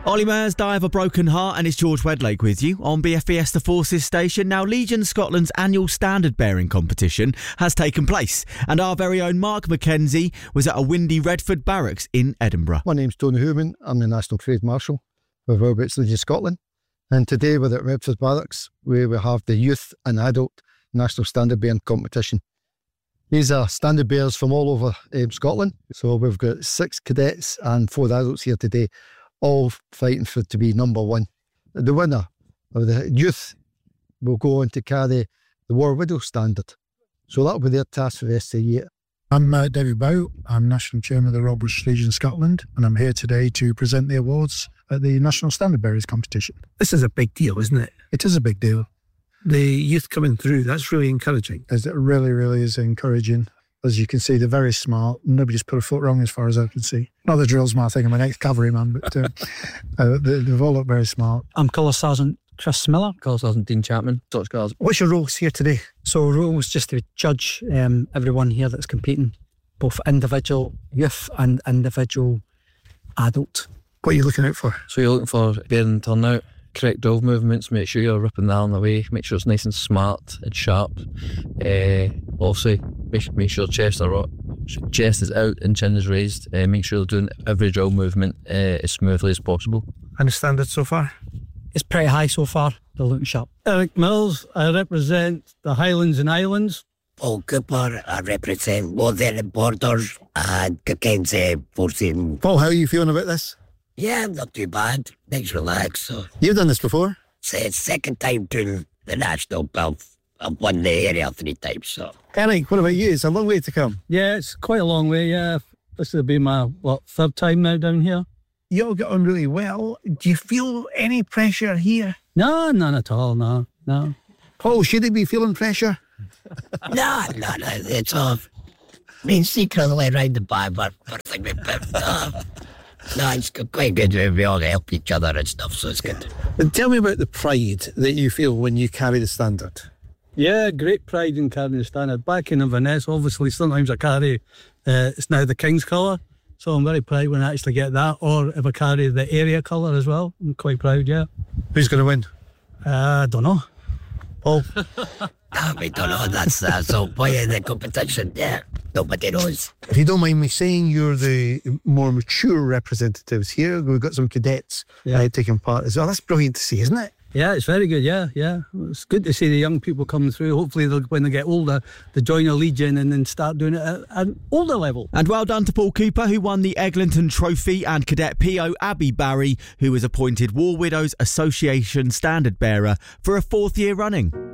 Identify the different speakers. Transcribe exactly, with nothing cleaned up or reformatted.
Speaker 1: Ollie Murs die of a broken heart, and it's George Wedlake with you on B F B S The Forces station. Now, Legion Scotland's annual standard bearing competition has taken place, and our very own Mark McKenzie was at a windy Redford Barracks in Edinburgh.
Speaker 2: My name's Tony Hooman. I'm the National Trade Marshal for Royal British Legion Scotland, and today we're at Redford Barracks where we have the youth and adult national standard bearing competition. These are standard bearers from all over um, Scotland, so we've got six cadets and four adults here today, all fighting for to be number one. The winner of the youth will go on to carry the War Widow standard. So that'll be their task for the rest of the year.
Speaker 3: I'm uh, David Bow. I'm National Chairman of the Royal British Legion Scotland, and I'm here today to present the awards at the National Standard Bearers competition.
Speaker 4: This is a big deal, isn't it?
Speaker 3: It is a big deal.
Speaker 4: The youth coming through, that's really encouraging.
Speaker 3: It really, really is encouraging. As you can see, they're very smart. Nobody's put a foot wrong as far as I can see. Not the drill smart thing, I'm an ex-cavalryman, but uh, uh, they, they've all looked very smart.
Speaker 5: I'm Colour Sergeant Chris Miller.
Speaker 6: Colour Sergeant Dean Chapman. Dutch Guards.
Speaker 3: What's your roles here today?
Speaker 5: So role was just to judge um, everyone here that's competing, both individual youth and individual adult.
Speaker 3: What are you looking out for?
Speaker 6: So you're looking for bearing turnout, correct drill movements, make sure you're ripping the arm away, make sure it's nice and smart and sharp. Uh, also, make, make sure chest, are, chest is out and chin is raised. Uh, make sure you're doing every drill movement uh, as smoothly as possible.
Speaker 4: And the standard so far?
Speaker 5: It's pretty high so far. They're looking sharp.
Speaker 7: Eric Mills, I represent the Highlands and Islands.
Speaker 8: Paul Cooper, I represent Northern Borders and Cockenzie Forcing.
Speaker 3: Paul, how are you feeling about this?
Speaker 8: Yeah, not too bad. Nice relax. So.
Speaker 3: You've done this before?
Speaker 8: It's the second time to the national belt. I've won the area three times. So.
Speaker 3: Eric, what about you? It's a long way to come.
Speaker 7: Yeah, it's quite a long way, yeah. This will be my, what, third time now down here.
Speaker 4: You all get on really well. Do you feel any pressure here?
Speaker 7: No, none at all, no, no.
Speaker 3: Paul, should he be feeling pressure?
Speaker 8: no, no, no, it's off. I mean, secretly around the bar, but thing we picked up. No, it's quite good. We all help each other and stuff, so it's good.
Speaker 4: And tell me about the pride that you feel when you carry the standard.
Speaker 7: Yeah, great pride in carrying the standard. Back in Inverness, obviously, sometimes I carry, uh, it's now the King's colour, so I'm very proud when I actually get that, or if I carry the area colour as well. I'm quite proud, yeah.
Speaker 4: Who's going to win?
Speaker 7: Uh, I don't know. Paul?
Speaker 8: no, we don't know. That's uh, so point in the competition, yeah. Nobody knows.
Speaker 3: If you don't mind me saying, you're the more mature representatives here. We've got some cadets yeah. uh, taking part as well. That's brilliant to see, isn't it?
Speaker 7: Yeah, it's very good, yeah, yeah. It's good to see the young people coming through. Hopefully, they'll, when they get older, they join a Legion and then start doing it at an older level.
Speaker 1: And well done to Paul Cooper, who won the Eglinton Trophy, and Cadet P O Abby Barry, who was appointed War Widows Association Standard Bearer for a fourth year running.